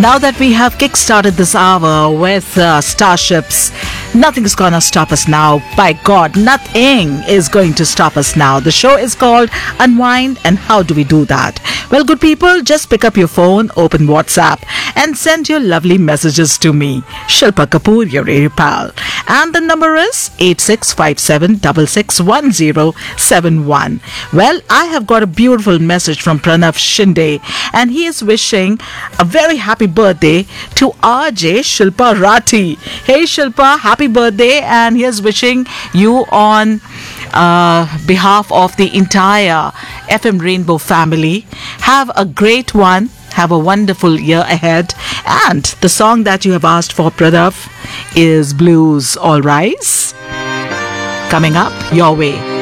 Now that we have kick-started this hour with Starships, nothing is gonna stop us now. By God, nothing is going to stop us now. The show is called Unwind, and how do we do that? Well, good people, just pick up your phone, open WhatsApp, and send your lovely messages to me, Shilpa Kapoor, your radio pal. And the number is 8657661071. Well, I have got a beautiful message from Pranav Shinde, and he is wishing a very happy birthday to RJ Shilpa Rathi. Hey Shilpa, happy birthday, and he is wishing you on behalf of the entire FM Rainbow family. Have a great one. Have a wonderful year ahead. And the song that you have asked for, Pranav, is Blues All Rise. Coming up your way.